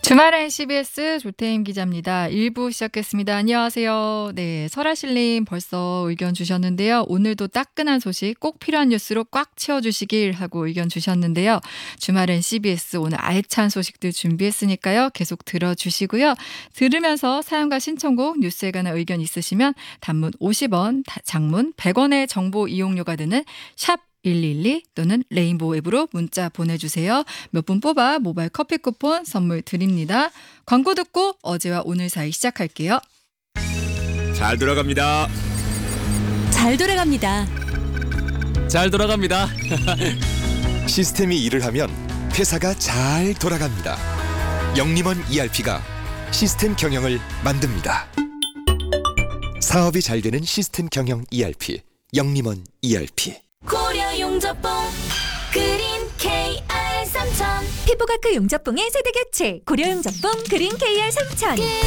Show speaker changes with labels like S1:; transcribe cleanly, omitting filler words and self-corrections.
S1: 주말엔 CBS 조태임 기자입니다. 1부 시작했습니다. 안녕하세요. 네, 설아실님 벌써 의견 주셨는데요. 오늘도 따끈한 소식 꼭 필요한 뉴스로 꽉 채워주시길 하고 의견 주셨는데요. 주말엔 CBS 오늘 알찬 소식들 준비했으니까요. 계속 들어주시고요. 들으면서 사연과 신청곡 뉴스에 관한 의견 있으시면 단문 50원, 장문 100원의 정보 이용료가 드는 샵 112 또는 레인보우 앱으로 문자 보내주세요. 몇 분 뽑아 모바일 커피 쿠폰 선물 드립니다. 광고 듣고 어제와 오늘 사이 시작할게요.
S2: 잘 돌아갑니다.
S3: 잘 돌아갑니다.
S2: 잘 돌아갑니다.
S4: 시스템이 일을 하면 회사가 잘 돌아갑니다. 영림원 ERP가 시스템 경영을 만듭니다. 사업이 잘 되는 시스템 경영 ERP, 영림원 ERP.
S3: 고려 용접봉 그린 KR 3000 피부과크 용접봉의 세대 교체 고려 용접봉 그린 KR 3000